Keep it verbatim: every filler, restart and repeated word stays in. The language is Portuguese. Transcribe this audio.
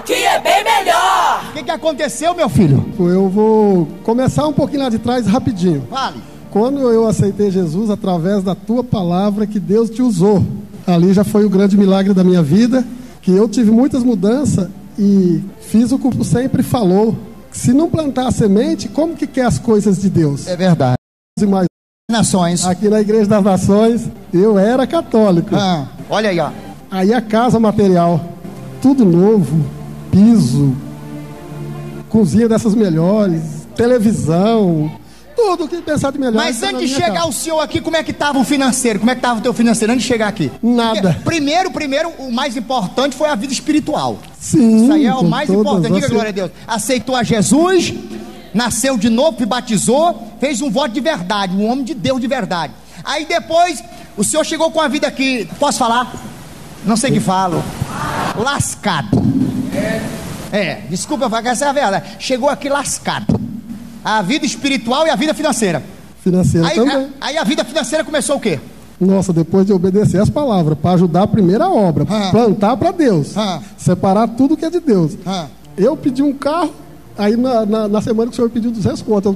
Aqui é bem melhor. O que, que aconteceu, meu filho? Eu vou começar um pouquinho lá de trás rapidinho. Fale. Quando eu aceitei Jesus através da tua palavra que Deus te usou, ali já foi o grande milagre da minha vida, que eu tive muitas mudanças e fiz o que o sempre falou. Se não plantar a semente, como que quer as coisas de Deus? É verdade. Mas Nações. aqui na Igreja das Nações, eu era católico. Ah, olha aí, ó. Aí a casa material, tudo novo, piso, cozinha dessas melhores, televisão, tudo que pensar de melhor. Mas antes de chegar casa. O senhor aqui, como é que estava o financeiro? Como é que estava o teu financeiro antes de chegar aqui? Nada. Porque, primeiro, primeiro, o mais importante foi a vida espiritual. Sim. Isso aí é o mais importante. Diga você... glória a Deus. Aceitou a Jesus, nasceu de novo, se batizou, fez um voto de verdade, um homem de Deus de verdade. Aí depois, o senhor chegou com a vida aqui, posso falar? Não sei o que falo. Lascado. É, desculpa, essa é a verdade. Chegou aqui lascado. A vida espiritual e a vida financeira. Financeira aí, também. A, aí a vida financeira começou o quê? Nossa, depois de obedecer as palavras, para ajudar a primeira obra, ah. plantar para Deus, ah. separar tudo que é de Deus. Ah. Eu pedi um carro, aí na, na, na semana que o senhor pediu duzentos contos,